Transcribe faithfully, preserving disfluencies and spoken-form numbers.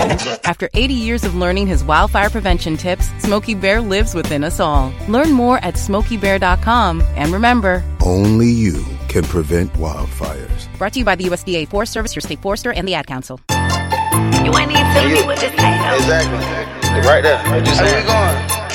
After eighty years of learning his wildfire prevention tips, Smokey Bear lives within us all. Learn more at smokey bear dot com. And remember, only you can prevent wildfires. Brought to you by the U S D A Forest Service, your state forester, and the Ad Council. You ain't even telling me what this ain't. Exactly. Right there. Where you going?